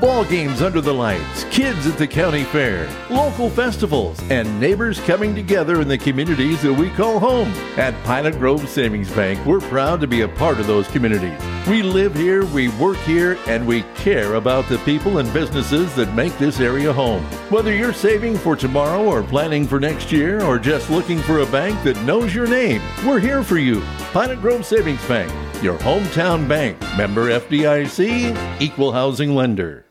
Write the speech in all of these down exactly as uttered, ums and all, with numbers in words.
Ball games under the lights, kids at the county fair, local festivals, and neighbors coming together in the communities that we call home. At Pilot Grove Savings Bank, we're proud to be a part of those communities. We live here, we work here, and we care about the people and businesses that make this area home. Whether you're saving for tomorrow or planning for next year or just looking for a bank that knows your name, we're here for you. Pilot Grove Savings Bank, your hometown bank. Member F D I C, equal housing lender.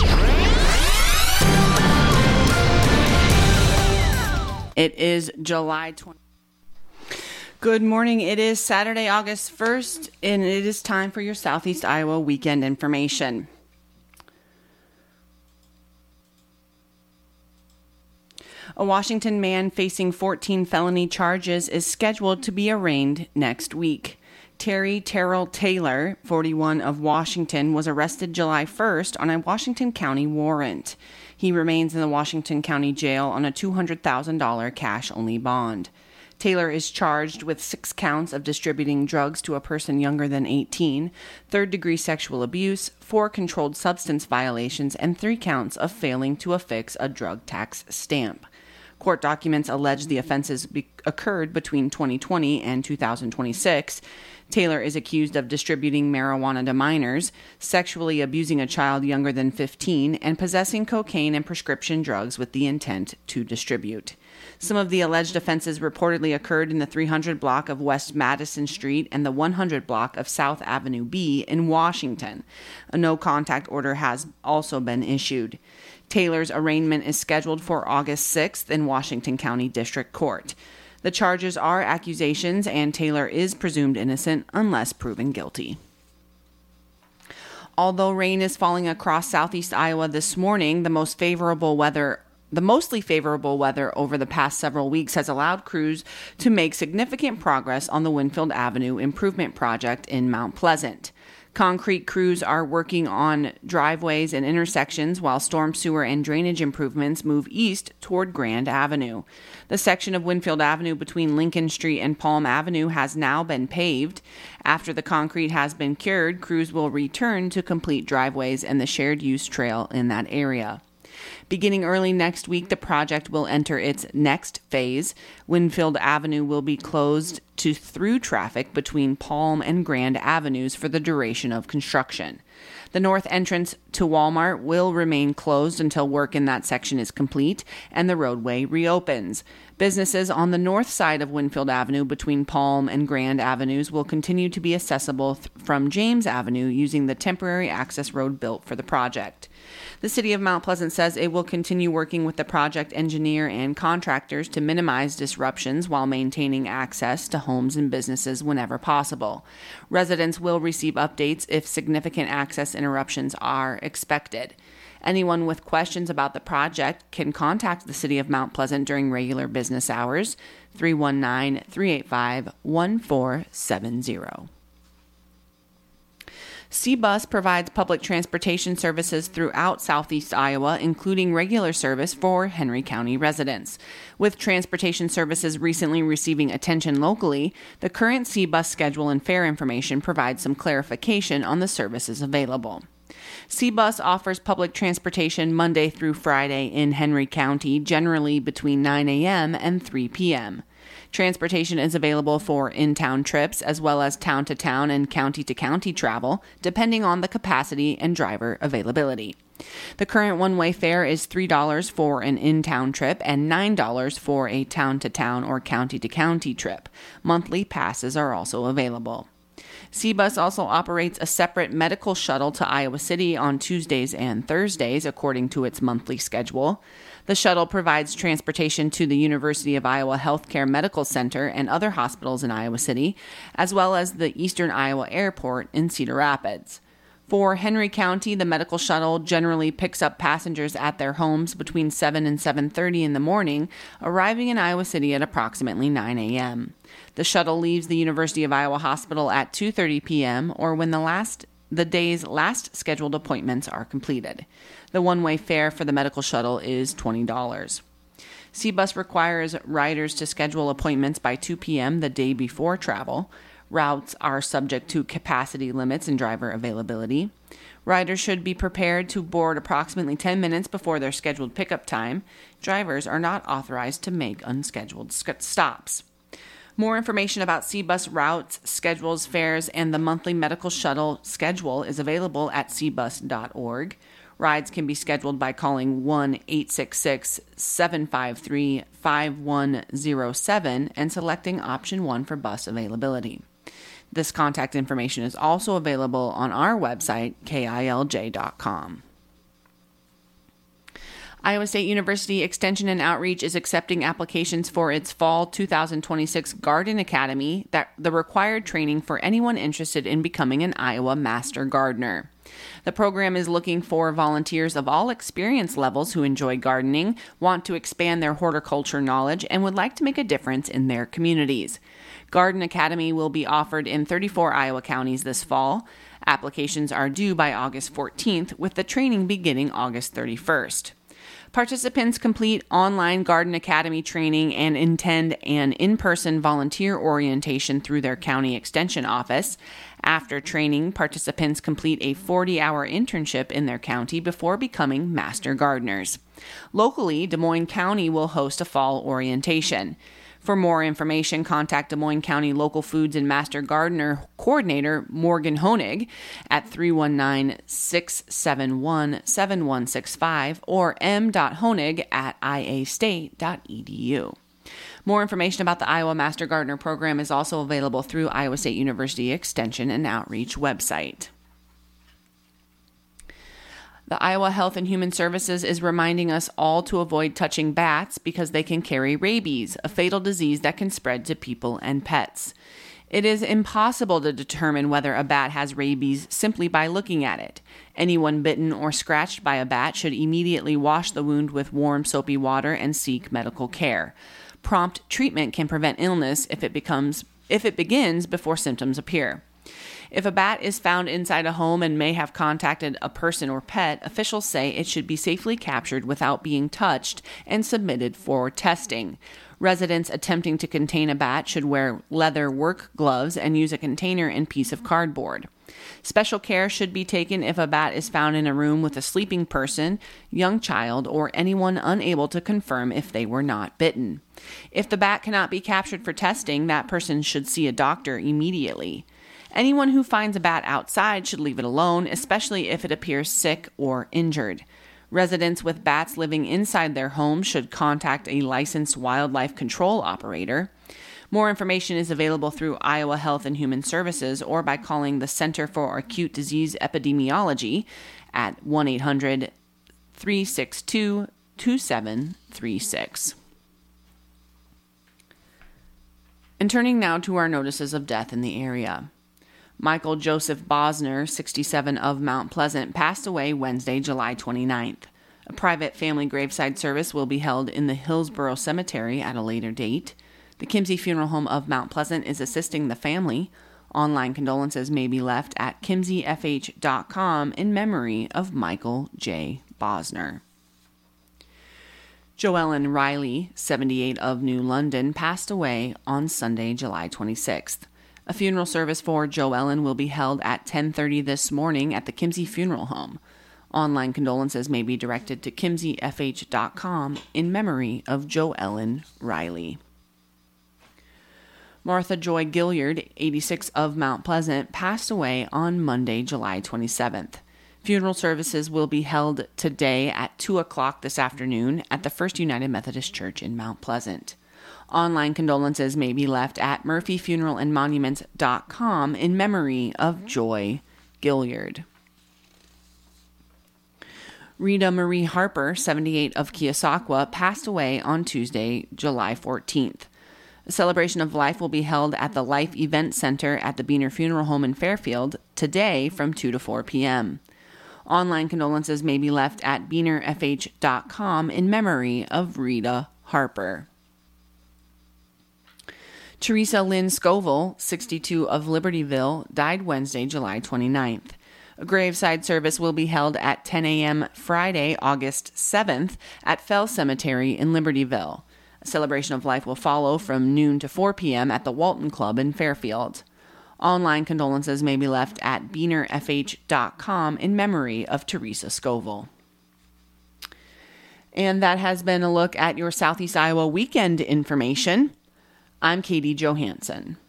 It is July twentieth. Good morning. It is Saturday, August first, and it is time for your Southeast Iowa weekend information. A Washington man facing fourteen felony charges is scheduled to be arraigned next week. Terry Terrell Taylor, forty-one, of Washington, was arrested July first on a Washington County warrant. He remains in the Washington County Jail on a two hundred thousand dollars cash-only bond. Taylor is charged with six counts of distributing drugs to a person younger than eighteen, third-degree sexual abuse, four controlled substance violations, and three counts of failing to affix a drug tax stamp. Court documents allege the offenses be- occurred between twenty twenty and two thousand twenty-six. Taylor is accused of distributing marijuana to minors, sexually abusing a child younger than fifteen, and possessing cocaine and prescription drugs with the intent to distribute. Some of the alleged offenses reportedly occurred in the three hundred block of West Madison Street and the one hundred block of South Avenue B in Washington. A no-contact order has also been issued. Taylor's arraignment is scheduled for August sixth in Washington County District Court. The charges are accusations, and Taylor is presumed innocent unless proven guilty. Although rain is falling across southeast Iowa this morning, the most favorable weather The mostly favorable weather over the past several weeks has allowed crews to make significant progress on the Winfield Avenue Improvement Project in Mount Pleasant. Concrete crews are working on driveways and intersections while storm sewer and drainage improvements move east toward Grand Avenue. The section of Winfield Avenue between Lincoln Street and Palm Avenue has now been paved. After the concrete has been cured, crews will return to complete driveways and the shared use trail in that area. Beginning early next week, the project will enter its next phase. Winfield Avenue will be closed to through traffic between Palm and Grand Avenues for the duration of construction. The north entrance to Walmart will remain closed until work in that section is complete and the roadway reopens. Businesses on the north side of Winfield Avenue between Palm and Grand Avenues will continue to be accessible th- from James Avenue using the temporary access road built for the project. The City of Mount Pleasant says it will continue working with the project engineer and contractors to minimize disruptions while maintaining access to homes and businesses whenever possible. Residents will receive updates if significant access interruptions are expected. Anyone with questions about the project can contact the City of Mount Pleasant during regular business hours, three one nine, three eight five, one four seven zero. C-Bus provides public transportation services throughout southeast Iowa, including regular service for Henry County residents. With transportation services recently receiving attention locally, the current C-Bus schedule and fare information provides some clarification on the services available. C-Bus offers public transportation Monday through Friday in Henry County, generally between nine a.m. and three p.m. Transportation is available for in-town trips as well as town-to-town and county-to-county travel, depending on the capacity and driver availability. The current one-way fare is three dollars for an in-town trip and nine dollars for a town-to-town or county-to-county trip. Monthly passes are also available. C-Bus also operates a separate medical shuttle to Iowa City on Tuesdays and Thursdays, according to its monthly schedule. The shuttle provides transportation to the University of Iowa Healthcare Medical Center and other hospitals in Iowa City, as well as the Eastern Iowa Airport in Cedar Rapids. For Henry County, the medical shuttle generally picks up passengers at their homes between seven and seven thirty in the morning, arriving in Iowa City at approximately nine a.m. The shuttle leaves the University of Iowa Hospital at two thirty p.m. or when the last the day's last scheduled appointments are completed. The one-way fare for the medical shuttle is twenty dollars. C-Bus requires riders to schedule appointments by two p.m. the day before travel. Routes are subject to capacity limits and driver availability. Riders should be prepared to board approximately ten minutes before their scheduled pickup time. Drivers are not authorized to make unscheduled stops. More information about C bus routes, schedules, fares, and the monthly medical shuttle schedule is available at c bus dot org. Rides can be scheduled by calling one eight six six, seven five three, five one zero seven and selecting option one for bus availability. This contact information is also available on our website, k i l j dot com. Iowa State University Extension and Outreach is accepting applications for its Fall two thousand twenty-six Garden Academy, that the required training for anyone interested in becoming an Iowa Master Gardener. The program is looking for volunteers of all experience levels who enjoy gardening, want to expand their horticulture knowledge, and would like to make a difference in their communities. Garden Academy will be offered in thirty-four Iowa counties this fall. Applications are due by August fourteenth, with the training beginning August thirty-first. Participants complete online Garden Academy training and attend an in-person volunteer orientation through their county extension office. After training, participants complete a forty-hour internship in their county before becoming master gardeners. Locally, Des Moines County will host a fall orientation. For more information, contact Des Moines County Local Foods and Master Gardener Coordinator Morgan Honig at three one nine, six seven one, seven one six five or m dot honig at i a state dot e d u. More information about the Iowa Master Gardener program is also available through Iowa State University Extension and Outreach website. The Iowa Health and Human Services is reminding us all to avoid touching bats because they can carry rabies, a fatal disease that can spread to people and pets. It is impossible to determine whether a bat has rabies simply by looking at it. Anyone bitten or scratched by a bat should immediately wash the wound with warm, soapy water and seek medical care. Prompt treatment can prevent illness if it becomes if it begins before symptoms appear. If a bat is found inside a home and may have contacted a person or pet, officials say it should be safely captured without being touched and submitted for testing. Residents attempting to contain a bat should wear leather work gloves and use a container and piece of cardboard. Special care should be taken if a bat is found in a room with a sleeping person, young child, or anyone unable to confirm if they were not bitten. If the bat cannot be captured for testing, that person should see a doctor immediately. Anyone who finds a bat outside should leave it alone, especially if it appears sick or injured. Residents with bats living inside their homes should contact a licensed wildlife control operator. More information is available through Iowa Health and Human Services or by calling the Center for Acute Disease Epidemiology at one eight hundred, three six two, two seven three six. And turning now to our notices of death in the area. Michael Joseph Bosner, sixty-seven, of Mount Pleasant, passed away Wednesday, July twenty-ninth. A private family graveside service will be held in the Hillsborough Cemetery at a later date. The Kimsey Funeral Home of Mount Pleasant is assisting the family. Online condolences may be left at kimsey f h dot com in memory of Michael J. Bosner. Joellen Riley, seventy-eight, of New London, passed away on Sunday, July twenty-sixth. A funeral service for Joellen will be held at ten thirty this morning at the Kimsey Funeral Home. Online condolences may be directed to kimsey f h dot com in memory of Joellen Riley. Martha Joy Gilliard, eighty-six, of Mount Pleasant, passed away on Monday, July twenty-seventh. Funeral services will be held today at two o'clock this afternoon at the First United Methodist Church in Mount Pleasant. Online condolences may be left at murphy funeral and monuments dot com in memory of Joy Gilliard. Rita Marie Harper, seventy-eight, of Keosauqua, passed away on Tuesday, July fourteenth. A celebration of life will be held at the Life Event Center at the Beaner Funeral Home in Fairfield today from two to four p.m. Online condolences may be left at beaner f h dot com in memory of Rita Harper. Teresa Lynn Scoville, sixty-two, of Libertyville, died Wednesday, July twenty-ninth. A graveside service will be held at ten a.m. Friday, August seventh at Fell Cemetery in Libertyville. A celebration of life will follow from noon to four p.m. at the Walton Club in Fairfield. Online condolences may be left at beaner f h dot com in memory of Teresa Scoville. And that has been a look at your Southeast Iowa weekend information. I'm Katie Johansson.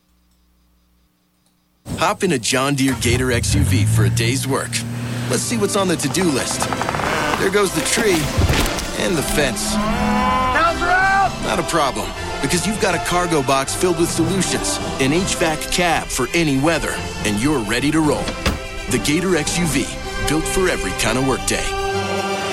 Hop in a John Deere Gator X U V for a day's work. Let's see what's on the to-do list. There goes the tree and the fence. Counter out! Not a problem, because you've got a cargo box filled with solutions, an H V A C cab for any weather, and you're ready to roll. The Gator X U V, built for every kind of workday.